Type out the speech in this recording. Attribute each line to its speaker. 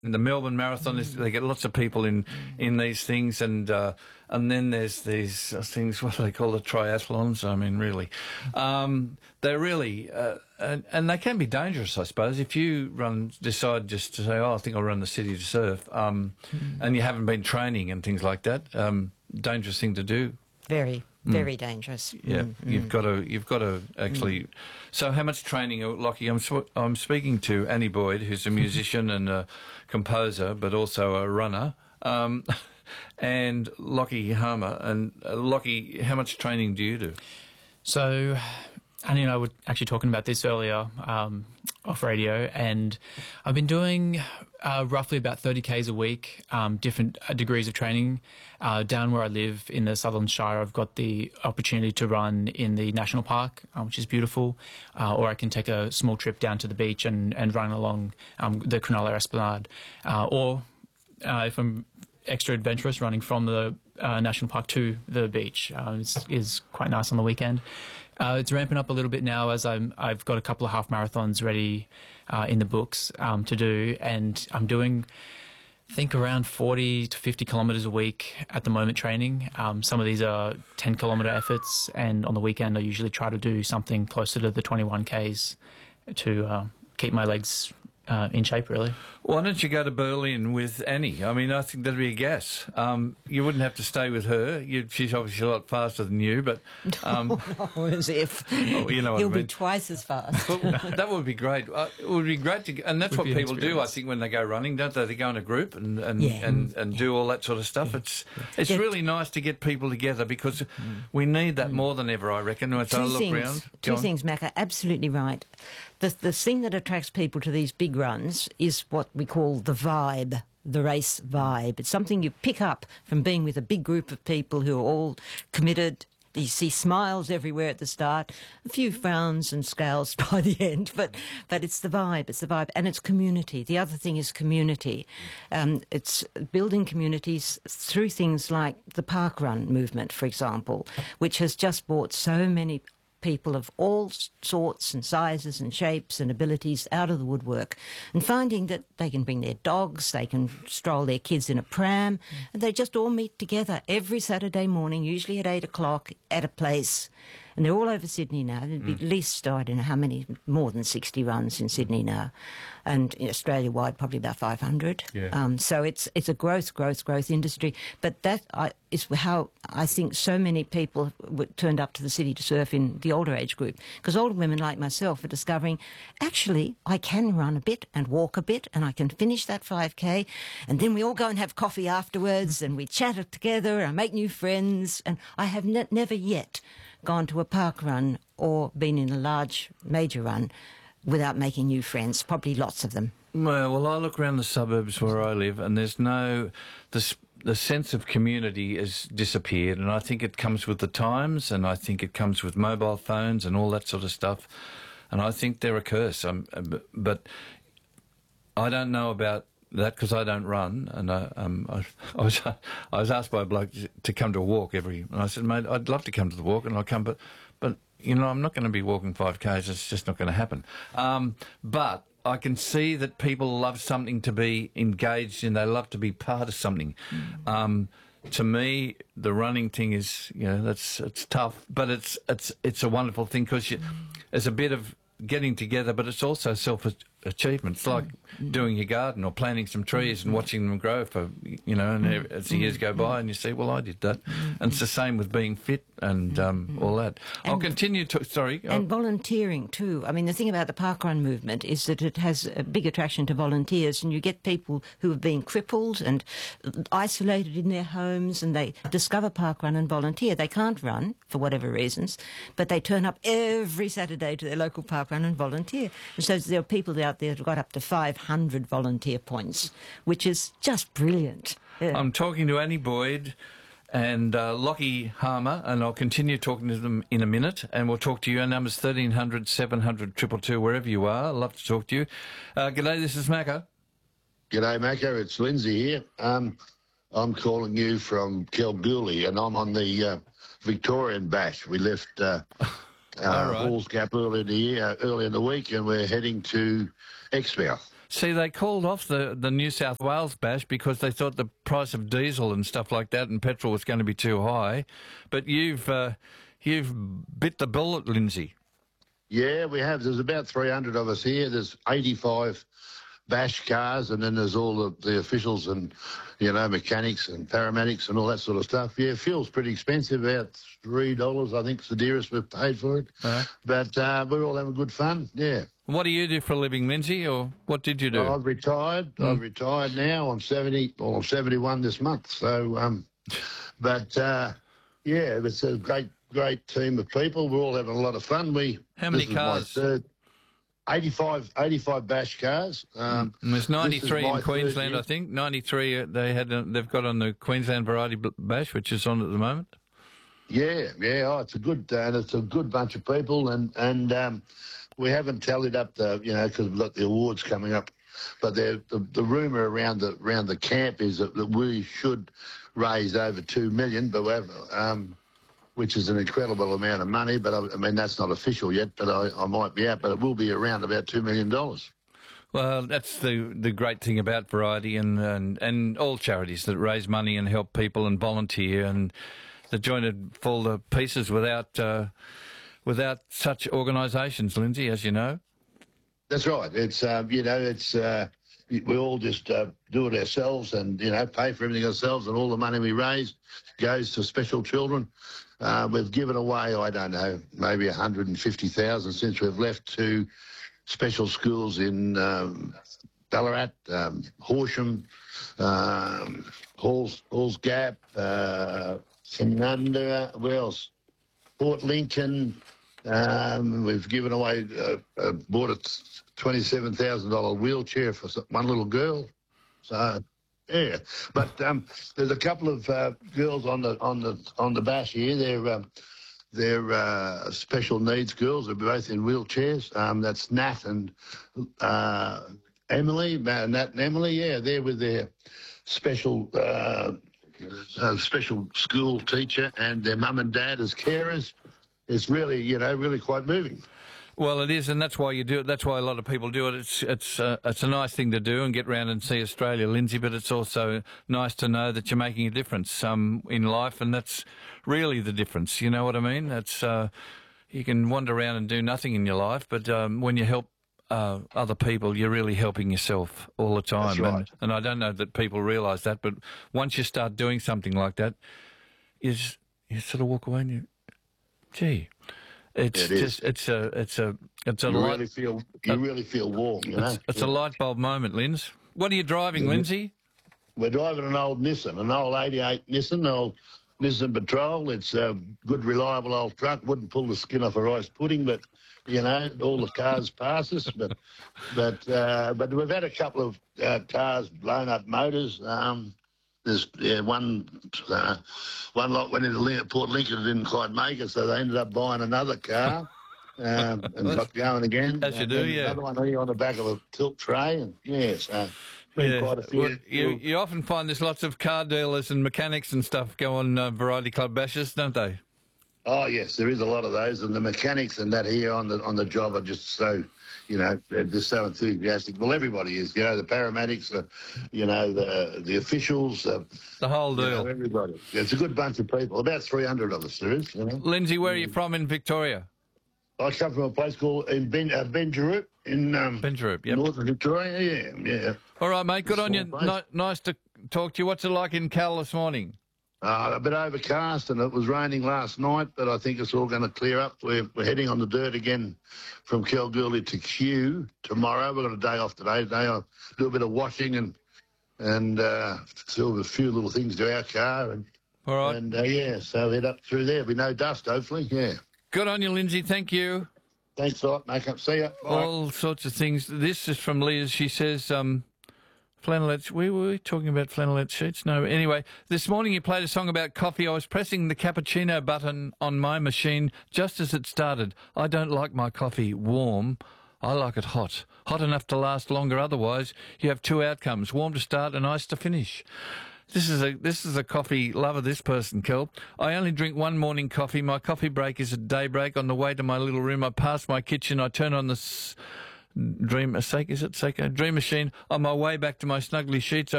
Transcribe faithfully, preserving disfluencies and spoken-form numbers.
Speaker 1: the Melbourne Marathon, is, they get lots of people in in these things, and uh, and then there's these things, what do they call the triathlons? I mean, really, um, they're really uh, and, and they can be dangerous, I suppose, if you run decide just to say, oh, I think I'll run the City to Surf, um, mm. and you haven't been training and things like that. Um, dangerous thing to do.
Speaker 2: Very. Very mm. dangerous.
Speaker 1: Yeah,
Speaker 2: mm,
Speaker 1: you've
Speaker 2: mm.
Speaker 1: got to, you've got to actually. Mm. So, how much training, Lockie? I'm I'm speaking to Annie Boyd, who's a musician and a composer, but also a runner, um, and Lockie Harmer. And uh, Lockie, how much training do you do?
Speaker 3: So, Annie and I were actually talking about this earlier um, off radio, and I've been doing uh, roughly about thirty kays a week, um, different uh, degrees of training. Uh, down where I live in the Sutherland Shire, I've got the opportunity to run in the national park, uh, which is beautiful, uh, or I can take a small trip down to the beach and, and run along um, the Cronulla Esplanade, uh, or uh, if I'm extra adventurous, running from the uh, national park to the beach uh, is, is quite nice on the weekend. Uh, it's ramping up a little bit now as I'm, I've got a couple of half marathons ready uh, in the books um, to do, and I'm doing, I think, around forty to fifty kilometres a week at the moment training. Um, some of these are ten kilometre efforts, and on the weekend I usually try to do something closer to the twenty-one kays to uh, keep my legs Uh, in shape, really.
Speaker 1: Why don't you go to Berlin with Annie? I mean, I think that'd be a guess. Um, you wouldn't have to stay with her. You'd, she's obviously a lot faster than you, but... Um,
Speaker 2: no, no, as if.
Speaker 1: Oh, you know what
Speaker 2: He'll
Speaker 1: I mean.
Speaker 2: be twice as fast.
Speaker 1: Well, that would be great. Uh, it would be great to... And that's what people do, I think, when they go running, don't they? They go in a group and and,
Speaker 2: yeah.
Speaker 1: and, and
Speaker 2: yeah.
Speaker 1: do all that sort of stuff.
Speaker 2: Yeah.
Speaker 1: It's it's
Speaker 2: yeah.
Speaker 1: really nice to get people together, because mm. we need that mm. more than ever, I reckon. As
Speaker 2: two
Speaker 1: I look
Speaker 2: things,
Speaker 1: around.
Speaker 2: Two things, Macca, absolutely right. The, the thing that attracts people to these big runs is what we call the vibe, the race vibe. It's something you pick up from being with a big group of people who are all committed. You see smiles everywhere at the start, a few frowns and scowls by the end, but but it's the vibe, it's the vibe, and it's community. The other thing is community. Um, it's building communities through things like the park run movement, for example, which has just brought so many people of all sorts and sizes and shapes and abilities out of the woodwork, and finding that they can bring their dogs, they can stroll their kids in a pram, and they just all meet together every Saturday morning, usually at eight o'clock, at a place. And they're all over Sydney now. There'd be mm. at least, I don't know how many, more than sixty runs in Sydney now. And in Australia-wide, probably about five hundred.
Speaker 1: Yeah.
Speaker 2: Um, so it's it's a growth, growth, growth industry. But that I, is how I think so many people w turned up to the City to Surf in the older age group. Because older women like myself are discovering, actually, I can run a bit and walk a bit, and I can finish that five K. And then we all go and have coffee afterwards, and we chat together, and I make new friends. And I have ne never yet gone to a park run or been in a large major run without making new friends, probably lots of them.
Speaker 1: Well, well, I look around the suburbs where I live, and there's no... The, the sense of community has disappeared, and I think it comes with the times, and I think it comes with mobile phones and all that sort of stuff, and I think they're a curse. Um, but I don't know about that because I don't run, and I, um, I, I was I was asked by a bloke to come to a walk every, and I said, mate, I'd love to come to the walk, and I'll come, but but you know, I'm not going to be walking five Ks. It's just not going to happen. Um, but I can see that people love something to be engaged in. They love to be part of something. Mm. Um, to me, the running thing is, you know, that's it's tough, but it's it's it's a wonderful thing because mm. there's a bit of getting together, but it's also self-achievement. It's like mm. doing your garden or planting some trees mm. and watching them grow for, you know, and mm. as the years go by and you see, well, I did that. Mm. And it's the same with being fit and um, mm. all that. And I'll continue to, sorry.
Speaker 2: And I'll, volunteering too. I mean, the thing about the parkrun movement is that it has a big attraction to volunteers, and you get people who have been crippled and isolated in their homes, and they discover parkrun and volunteer. They can't run for whatever reasons, but they turn up every Saturday to their local parkrun and volunteer. And so there are people out there who've got up to five hundred volunteer points, which is just brilliant. Yeah.
Speaker 1: I'm talking to Annie Boyd and uh, Lockie Harmer, and I'll continue talking to them in a minute, and we'll talk to you. Our number's thirteen hundred, seven hundred, two two two, wherever you are. I'd love to talk to you. Uh, g'day, this is Macca.
Speaker 4: G'day, Macca. It's Lindsay here. Um, I'm calling you from Kalgoorlie, and I'm on the uh, Victorian Bash. We left uh, uh,
Speaker 1: right.
Speaker 4: Halls Gap early in the year, early in the week, and we're heading to Exmouth.
Speaker 1: See, they called off the, the New South Wales bash because they thought the price of diesel and stuff like that and petrol was going to be too high. But you've uh, you've bit the bullet, Lindsay.
Speaker 4: Yeah, we have. There's about three hundred of us here. There's eighty-five bash cars, and then there's all the, the officials and, you know, mechanics and paramedics and all that sort of stuff. Yeah, fuel's pretty expensive, about three dollars, I think, is the dearest we've paid for it.
Speaker 1: Uh-huh.
Speaker 4: But uh, we're all having good fun, yeah.
Speaker 1: What do you do for a living, Lindsay, or what did you do?
Speaker 4: I've retired. Mm. I've retired now. I'm seventy, or I'm seventy-one this month. So, um, but, uh, yeah, it's a great, great team of people. We're all having a lot of fun. We
Speaker 1: How many
Speaker 4: this
Speaker 1: cars?
Speaker 4: Is my third, eighty-five, eighty-five bash cars. Um,
Speaker 1: and there's ninety-three in
Speaker 4: my
Speaker 1: Queensland,
Speaker 4: third
Speaker 1: I think. ninety-three uh, they had. Uh, they've got on the Queensland Variety B- Bash, which is on at the moment.
Speaker 4: Yeah, yeah. Oh, it's a good, uh, and it's a good bunch of people, and and um, we haven't tallied up the, you know, because we've got the awards coming up, but the the, the rumour around the around the camp is that, that we should raise over two million, but we have, um, which is an incredible amount of money. But I, I mean, that's not official yet. But I, I might be out, but it will be around about two million dollars.
Speaker 1: Well, that's the the great thing about Variety and, and and all charities that raise money and help people and volunteer, and the joint would fall to pieces without uh, without such organisations, Lindsay, as you know.
Speaker 4: That's right. It's um, you know, it's uh, we all just uh, do it ourselves, and you know, pay for everything ourselves, and all the money we raise goes to special children. Uh, we've given away, I don't know, maybe one hundred fifty thousand since we've left to special schools in um, Ballarat, um, Horsham, um, Halls, Halls Gap, uh, Sanunda, where else? Port Lincoln. Um, we've given away, uh, uh, bought a twenty-seven thousand dollars wheelchair for one little girl. So, yeah. But um, there's a couple of uh, girls on the on the on the bash here. They're um, they're uh, special needs girls. They're both in wheelchairs. Um, that's Nat and uh, Emily. Nat and Emily. Yeah, they're with their special. Uh, A special school teacher and their mum and dad as carers. It's really, you know, really quite moving.
Speaker 1: Well, it is, and that's why you do it. That's why a lot of people do it. It's it's uh, it's a nice thing to do and get round and see Australia, Lindsay. But it's also nice to know that you're making a difference um, in life, and that's really the difference. You know what I mean? It's uh, you can wander around and do nothing in your life, but um, when you help Uh, other people, you're really helping yourself all the time.
Speaker 4: That's right.
Speaker 1: and, and I don't know that people realise that, but once you start doing something like that, you, just, you sort of walk away and you, gee, it's
Speaker 4: It
Speaker 1: just
Speaker 4: is.
Speaker 1: it's a it's a it's a
Speaker 4: You
Speaker 1: light,
Speaker 4: really feel, you really feel warm, you know.
Speaker 1: it's, it's a light bulb moment, Linz. What are you driving,
Speaker 4: Mhm.
Speaker 1: Lindsay?
Speaker 4: We're driving an old Nissan, an old eighty-eight Nissan, old Nissan Patrol. It's a good, reliable old truck. Wouldn't pull the skin off a rice pudding, but you know, all the cars pass us. But but uh, but we've had a couple of uh, cars blown up motors. Um, there's yeah, one uh, one lot went into Lin- Port Lincoln and didn't quite make it, so they ended up buying another car um, and got going again.
Speaker 1: As you
Speaker 4: And
Speaker 1: do,
Speaker 4: then
Speaker 1: yeah.
Speaker 4: Another one here on the back of a tilt tray, and yeah, so been
Speaker 1: Yeah.
Speaker 4: quite a few.
Speaker 1: Well, you, you often find there's lots of car dealers and mechanics and stuff go on uh, Variety Club bashes, don't they?
Speaker 4: Oh yes, there is a lot of those, and the mechanics and that here on the on the job are just so, you know, they're just so enthusiastic. Well, everybody is, you know, the paramedics, uh, you know, the the officials, uh,
Speaker 1: The whole
Speaker 4: you
Speaker 1: deal.
Speaker 4: know, everybody. It's a good bunch of people. About three hundred of us there is. You know,
Speaker 1: Lindsay, where are you from in Victoria?
Speaker 4: I come from a place called in Ben uh, Benjaroop in um,
Speaker 1: Benjaroop, yep.
Speaker 4: northern Victoria. Yeah, yeah.
Speaker 1: All right, mate, good on you.
Speaker 4: Small place.
Speaker 1: Ni- nice to talk to you. What's it like in Cal this morning?
Speaker 4: Uh, a bit overcast, and it was raining last night, but I think it's all going to clear up. We're, we're heading on the dirt again from Kalgoorlie to Kew tomorrow. We've got a day off today. Today I'll do a bit of washing and and uh, do a few little things to our car, and
Speaker 1: All right.
Speaker 4: and uh, yeah, so head up through there. Be no dust, hopefully. Yeah.
Speaker 1: Good on you, Lindsay. Thank you.
Speaker 4: Thanks a lot, mate. See ya. Bye.
Speaker 1: All sorts of things. This is from Liz. She says, um, flannelette. We were talking about flannelette sheets. No. Anyway, this morning you played a song about coffee. I was pressing the cappuccino button on my machine just as it started. I don't like my coffee warm. I like it hot. Hot enough to last longer. Otherwise, you have two outcomes: warm to start and ice to finish. This is a this is a coffee lover, this person, Kel. I only drink one morning coffee. My coffee break is at daybreak. On the way to my little room, I pass my kitchen. I turn on the s- Dream, is it Seiko Dream Machine on my way back to my snuggly sheets